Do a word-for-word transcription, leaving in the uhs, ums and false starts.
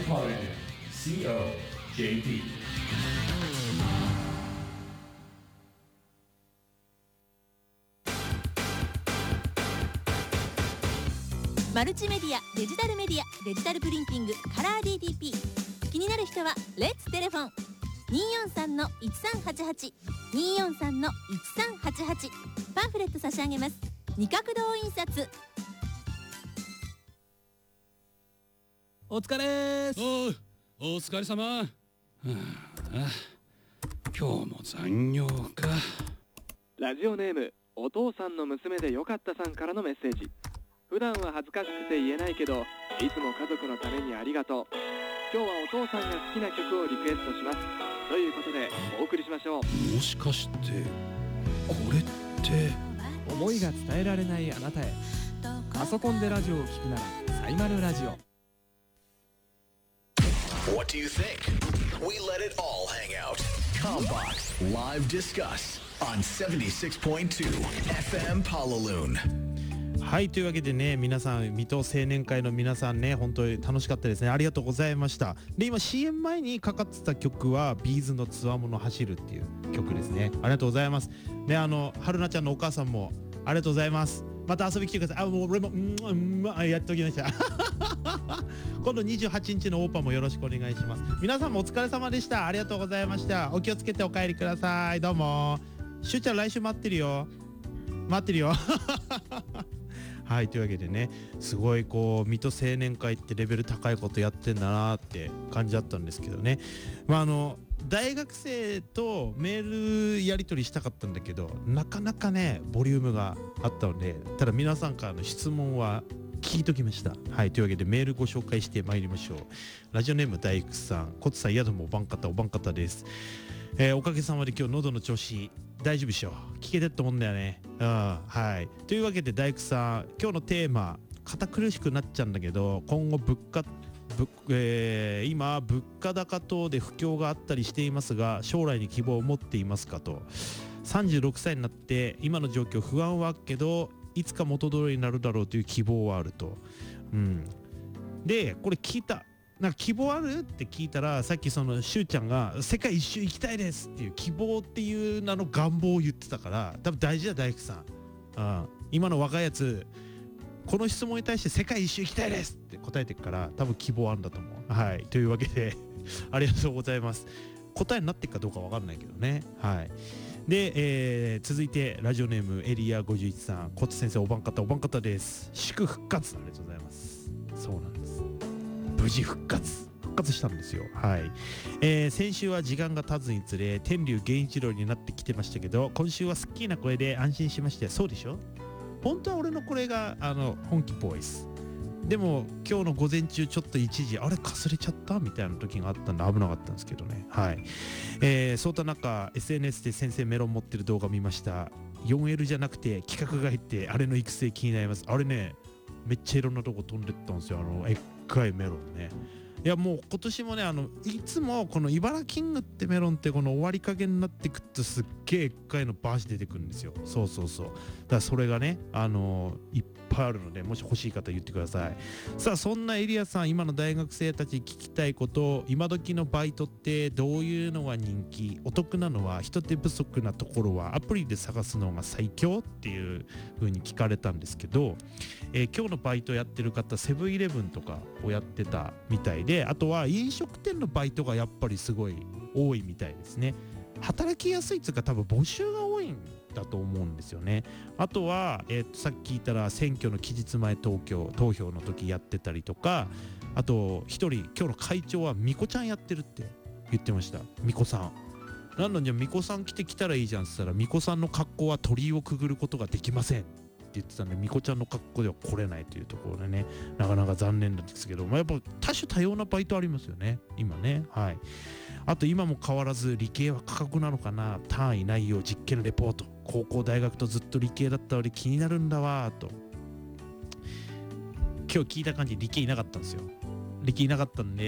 calling C O J P。 マルチメディア、デジタルメディア、デジタルプリンティング、カラー ディーティーピー。 気になる人はレッツテレフォン にーよんさんのいちさんはちはち にーよんさんのいちさんはちはち。 パンフレット差し上げます。二角堂印刷。 お疲れーす。 おう、お疲れ様。はあ、今日も残業か。 ラジオネームお父さんの娘でよかったさんからのメッセージ。普段は恥ずかしくて言えないけど、いつも家族のためにありがとう。今日はお父さんが好きな曲をリクエストします。ということでお送りしましょう。 もしかしてこれって思いが伝えられないあなたへ。パソコンでラジオを聞くならサイマルラジオ。 What do you think? We let it all hang out. Combox Live Discuss on セブンティーシックスポイントツー エフエム Pallaloon。 はい、というわけでね、皆さん水戸青年会の皆さんね、本当に楽しかったですね。ありがとうございました。で、今 シーエム 前にかかってた曲はビーズのつわもの走るっていう曲ですね。ありがとうございます。で、あの春菜ちゃんのお母さんもありがとうございます。また遊び来てください。あ、もう俺もうんうんあやっときました今度にじゅうはちにちのオーパーもよろしくお願いします。皆さんもお疲れ様でした。ありがとうございました。お気をつけてお帰りください。どうも。しゅうちゃん来週待ってるよ。待ってるよはい、というわけでね、すごいこう水戸青年会ってレベル高いことやってんだなって感じだったんですけどね。まああの大学生とメールやり取りしたかったんだけど、なかなかねボリュームがあったので、ただ皆さんからの質問は聞いときました。はい、というわけでメールご紹介してまいりましょう。ラジオネーム大工さん、コツさん、宿もおばんかたおばんかたです。えー、おかげさまで今日喉の調子大丈夫でしょ。聞けてると思うんだよね。うん、はい。というわけで大工さん、今日のテーマ、堅苦しくなっちゃうんだけど、今後物価ぶえー、今物価高等で不況があったりしていますが、将来に希望を持っていますかと。さんじゅうろくさいになって今の状況不安はあるけど、いつか元通りになるだろうという希望はあると。うん、でこれ聞いた、なんか希望あるって聞いたら、さっきそのしゅうちゃんが世界一周行きたいですっていう希望っていう名の願望を言ってたから、多分大事だ大工さん。うん、今の若いやつこの質問に対して世界一周行きたいですって答えてるから、多分希望あるんだと思う。はい、というわけでありがとうございます。答えになってるかどうかわかんないけどね。はい。で、えー、続いてラジオネームエリアごじゅういちさん、コツ先生おばんかたおばんかたです。祝復活、ありがとうございます。そうなんです、無事復活復活したんですよ。はい、えー、先週は時間が経つにつれ天竜源一郎になってきてましたけど、今週はスッキリな声で安心しましたよ。そうでしょ。本当は俺のこれがあの本気ボイスでも、今日の午前中ちょっと一時あれかすれちゃったみたいな時があったんで危なかったんですけどね。はい、えー、そうた中 エスエヌエス で先生メロン持ってる動画見ました。 フォーエル じゃなくて規格外ってあれの育成気になります。あれね、めっちゃいろんなとこ飛んでったんですよ、あのでっかいメロンね。いやもう今年もね、あのいつもこの茨キングってメロンってこの終わり加減になってくとすっげえでっかいのバーシ出てくるんですよ。そうそうそう。だからそれがね、あのー、いっぱいあるので、もし欲しい方言ってください。さあそんなエリアさん、今の大学生たちに聞きたいこと、今時のバイトってどういうのが人気、お得なのは、人手不足なところはアプリで探すのが最強っていう風に聞かれたんですけど、えー、今日のバイトやってる方、セブンイレブンとかをやってたみたいで、あとは飲食店のバイトがやっぱりすごい多いみたいですね。働きやすいっていうか、多分募集が多いんだと思うんですよね。あとは、えー、とさっき聞いたら選挙の期日前投票投票の時やってたりとか、あと一人今日の会長はみこちゃんやってるって言ってました。みこさんなのに、みこさん来てきたらいいじゃんって言ったら、みこさんの格好は鳥居をくぐることができませんって言ってたんで、みこちゃんの格好では来れないというところでね、なかなか残念なんですけど、まあ、やっぱ多種多様なバイトありますよね今ね。はい。あと今も変わらず理系は価格なのかな、単位内容実験レポート、高校大学とずっと理系だったので気になるんだわと。今日聞いた感じ理系いなかったんですよ。理系いなかったんで